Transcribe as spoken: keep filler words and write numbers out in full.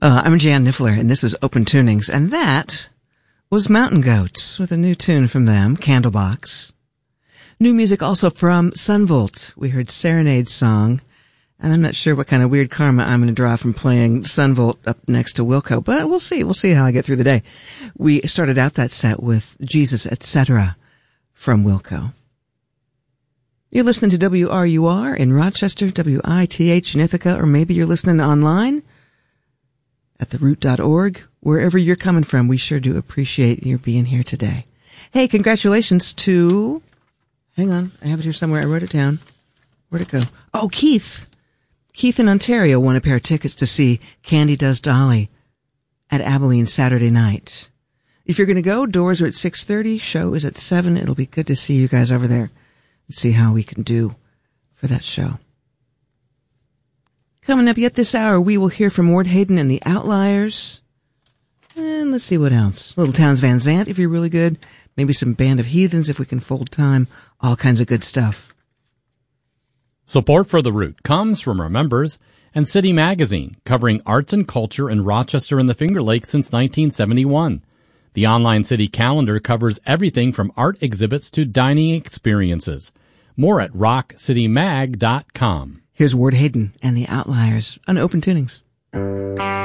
Uh, I'm Jan Niffler, and this is Open Tunings, and that was Mountain Goats with a new tune from them, Candlebox. New music also from Sunvolt. We heard Serenade's song, and I'm not sure what kind of weird karma I'm going to draw from playing Sunvolt up next to Wilco, but we'll see. We'll see how I get through the day. We started out that set with Jesus, et cetera from Wilco. You're listening to W R U R in Rochester, W I T H in Ithaca, or maybe you're listening online at the root dot org. Wherever you're coming from, we sure do appreciate your being here today. Hey, congratulations to... Hang on, I have it here somewhere. I wrote it down. Where'd it go? Oh, Keith. Keith in Ontario won a pair of tickets to see Candy Does Dolly at Abilene Saturday night. If you're going to go, doors are at six thirty. Show is at seven. It'll be good to see you guys over there and see how we can do for that show. Coming up yet this hour, we will hear from Ward Hayden and the Outliers. And let's see what else. Little Towns Van Zandt, if you're really good. Maybe some Band of Heathens, if we can fold time. All kinds of good stuff. Support for The Root comes from our members and City Magazine, covering arts and culture in Rochester and the Finger Lakes since nineteen seventy-one. The online city calendar covers everything from art exhibits to dining experiences. More at rock city mag dot com. Here's Ward Hayden and the Outliers on Open Tunings.